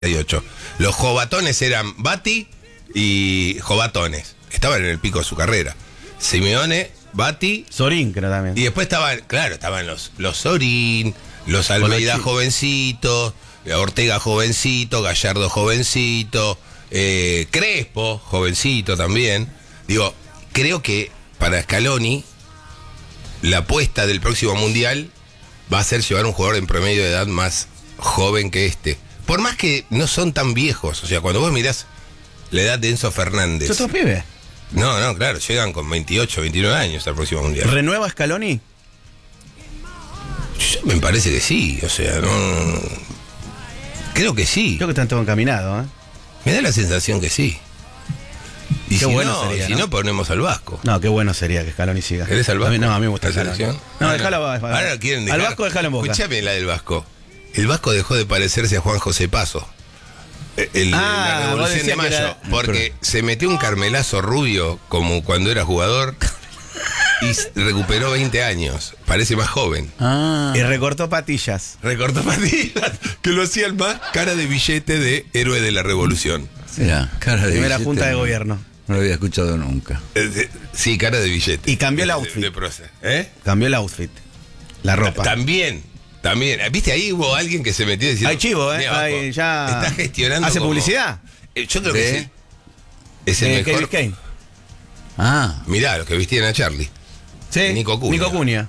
98. Los jovatones eran Batti y jovatones. Estaban en el pico de su carrera. Simeone, Batti. Sorín, creo también. Y después estaban los Sorín, los Almeida jovencitos, Ortega jovencito, Gallardo jovencito, Crespo jovencito también. Digo, creo que para Scaloni la apuesta del próximo mundial va a ser llevar un jugador en promedio de edad más joven que este. Por más que no son tan viejos. O sea, cuando vos mirás la edad de Enzo Fernández. ¿Son todos pibes? No, claro, llegan con 28, 29 años al próximo mundial. ¿Renueva Scaloni? Me parece que sí, o sea, no. Creo que sí. Creo que están todos encaminados, ¿eh? Me da la sensación que sí. Y qué si bueno no, sería, si no ponemos al Vasco. No, qué bueno sería que Scaloni siga. ¿Querés al Vasco? A mí me gusta ¿La Scaloni. selección? No, déjalo. Ahora quieren dejar. Al Vasco déjalo en Boca. Escuchame la del Vasco. El Vasco dejó de parecerse a Juan José Paso. La Revolución de Mayo. Porque se metió un carmelazo rubio como cuando era jugador y recuperó 20 años. Parece más joven. Y recortó patillas. Recortó patillas, que lo hacían más cara de billete de héroe de la Revolución. Mira, cara de Primera billete, junta de gobierno. No lo había escuchado nunca. Sí, cara de billete. Y cambió el outfit. Cambió el outfit. La ropa. También. ¿Viste? Ahí hubo alguien que se metió diciendo... Hay chivo, ¿eh? Ahí ya... Está gestionando ¿Hace como... publicidad? Yo creo que sí. Es el mejor... Kane. Mirá, los que vestían a Charlie. Sí. Nico Cunha.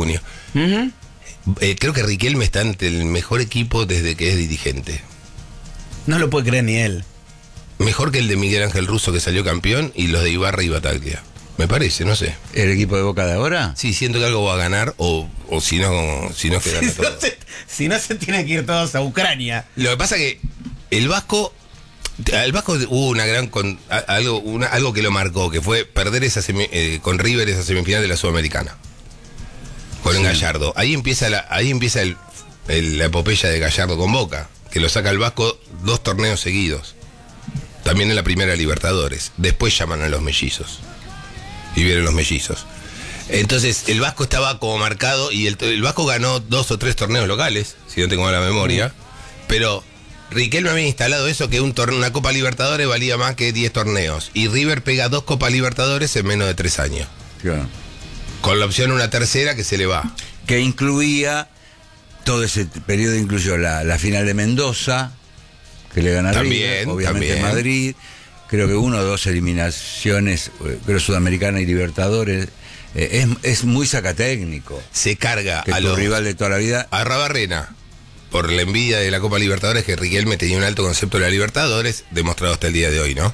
Creo que Riquelme está ante el mejor equipo desde que es dirigente. No lo puede creer ni él. Mejor que el de Miguel Ángel Russo, que salió campeón, y los de Ibarra y Bataglia. Me parece, no sé. ¿El equipo de Boca de ahora? Sí, siento que algo va a ganar, o si no que gana todo. Si no se tiene que ir todos a Ucrania. Lo que pasa que el Vasco hubo una gran algo que lo marcó, que fue perder con River esa semifinal de la Sudamericana. Con Gallardo. Ahí empieza la epopeya de Gallardo con Boca, que lo saca el Vasco 2 torneos seguidos. También en la primera Libertadores. Después llaman a los mellizos. Y vienen los mellizos. Entonces el Vasco estaba como marcado y el Vasco ganó 2 o 3 torneos locales, si no tengo mala memoria. Pero Riquelme había instalado eso, que una Copa Libertadores valía más que 10 torneos. Y River pega 2 Copas Libertadores en menos de 3 años. Claro. Con la opción una tercera que se le va. Que incluía, todo ese periodo incluyó la final de Mendoza, que le gana River, obviamente Madrid. Creo que 1 o 2 eliminaciones, creo Sudamericana y Libertadores. Es muy sacatécnico. Se carga que a los rival de toda la vida. A Rabarrena, por la envidia de la Copa Libertadores, que Riquelme tenía un alto concepto de la Libertadores, demostrado hasta el día de hoy, ¿no?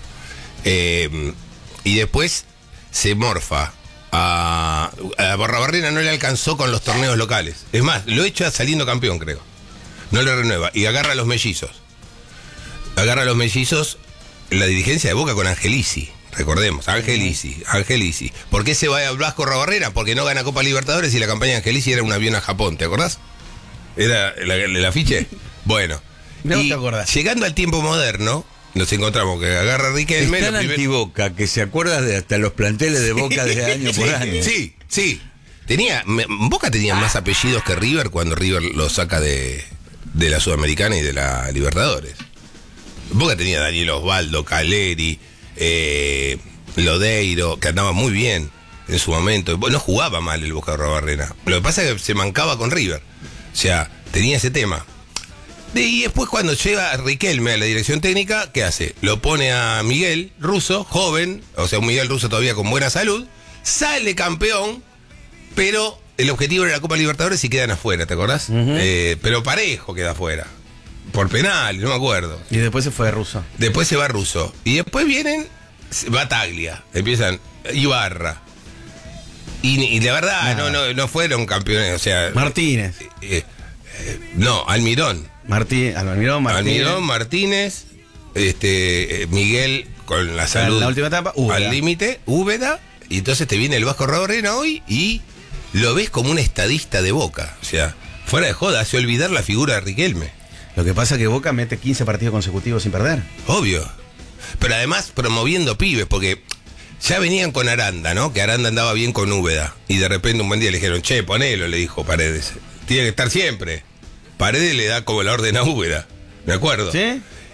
Y después se morfa. A Rabarrena no le alcanzó con los torneos locales. Es más, lo echa saliendo campeón, creo. No le renueva. Y agarra a los mellizos. La dirigencia de Boca con Angelici, recordemos, Angelici. ¿Por qué se va a Blasco Rabarrena? Porque no gana Copa Libertadores y la campaña de Angelici era un avión a Japón, ¿te acordás? ¿Era el afiche? Bueno, no te acordás. Llegando al tiempo moderno, nos encontramos que agarra a Riquelme. Es tan anti-Boca que se acuerda de hasta los planteles de Boca de año por año. Sí. Boca tenía más apellidos que River cuando River lo saca de la Sudamericana y de la Libertadores. Boca tenía Daniel Osvaldo, Caleri, Lodeiro, que andaba muy bien en su momento. No jugaba mal el Boca de Rabarrena. Lo que pasa es que se mancaba con River. O sea, tenía ese tema. Y después cuando llega Riquelme a la dirección técnica, ¿qué hace? Lo pone a Miguel Russo, joven, o sea, un Miguel Russo todavía con buena salud, sale campeón, pero el objetivo era la Copa Libertadores y quedan afuera, ¿te acordás? Pero parejo queda afuera. Por penal, no me acuerdo. Y después se fue Russo. Después se va Russo. Y después vienen Bataglia. Empiezan Ibarra. Y la verdad, no fueron campeones. O sea. Martínez. No, Almirón. Almirón Martínez. Miguel con la salud. La última etapa, Úbeda. Al límite, Úbeda. Y entonces te viene el Vasco Rabarrena hoy y lo ves como un estadista de Boca. O sea, fuera de joda, hace olvidar la figura de Riquelme. Lo que pasa es que Boca mete 15 partidos consecutivos sin perder. Obvio. Pero además promoviendo pibes, porque ya venían con Aranda, ¿no? Que Aranda andaba bien con Úbeda. Y de repente un buen día le dijeron, ponelo, le dijo Paredes. Tiene que estar siempre. Paredes le da como la orden a Úbeda. ¿Me acuerdo? ¿Sí?